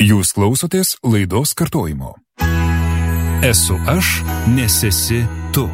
Jūs klausotės laidos kartojimo. Esu aš, nes esi tu.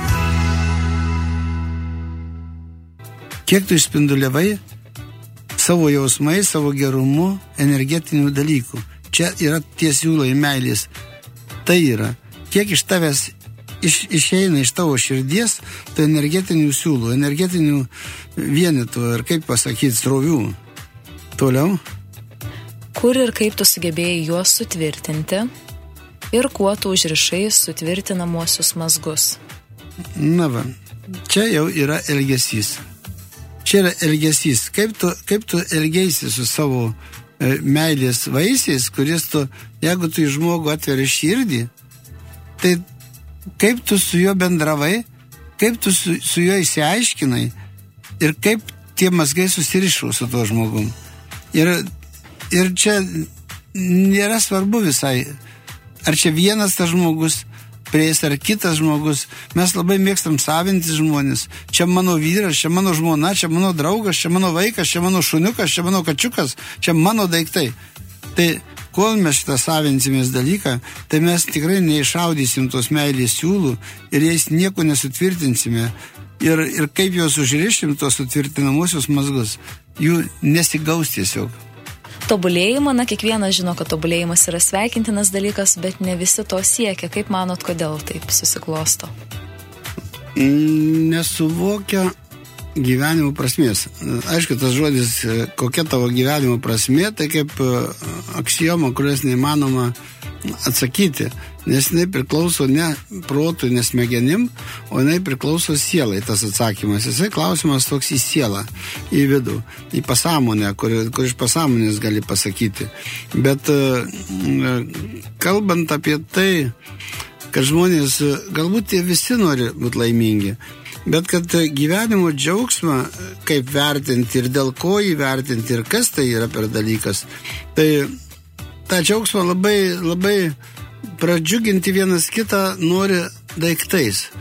Kiek tu išspinduliavai savo jausmai, savo gerumu, energetinių dalykų. Čia yra tie siūlai meilės. Tai yra, kiek iš tavęs išeina iš tavo širdies, tai energetinių siūlų, energetinių vienetų, ir kaip pasakyti, srovių. Toliau. Kur ir kaip tu sugebėjai juos sutvirtinti ir kuo tu užrišai sutvirtinamuosius mazgus. Na va, čia jau yra elgesys. Čia yra elgesys. Kaip tu elgeisi su savo meilės vaisiais, kuris tu, jeigu tu į žmogų atveri širdį, tai kaip tu su juo bendravai, kaip tu su juo išsiaiškinai ir kaip tie mazgai susirišo su tuo žmogum. Ir čia nėra svarbu visai, ar čia vienas tas žmogus prieis, ar kitas žmogus. Mes labai mėgstam savintis žmonės. Čia mano vyras, čia mano žmona, čia mano draugas, čia mano vaikas, čia mano šuniukas, čia mano kačiukas, čia mano daiktai. Tai kol mes šitą savinsimės dalyką, tai mes tikrai neišaudysim tos meilės siūlų ir jais nieko nesutvirtinsime. Ir kaip juos užrišim, tos sutvirtinamosius mazgus, jų nesigaus tiesiog. Tobulėjimą, kiekvienas žino, kad tobulėjimas yra sveikintinas dalykas, bet ne visi to siekia. Kaip manot, kodėl taip susiklosto? Nesuvokia gyvenimo prasmės. Aišku, tas žodis, kokia tavo gyvenimo prasmė, tai kaip aksioma, kurias neįmanoma atsakyti, nes jinai priklauso ne protui, ne smegenim, o jinai priklauso sielai, tas atsakymas. Jisai klausimas toks į sielą, į vidų, į pasąmonę, kur iš pasąmonės gali pasakyti. Bet kalbant apie tai, kad žmonės, galbūt tie visi nori būti laimingi, bet kad gyvenimo džiaugsmą, kaip vertinti ir dėl ko įvertinti ir kas tai yra per dalykas, tai tą džiaugsmą labai pradžiuginti vienas kitą nori daiktais.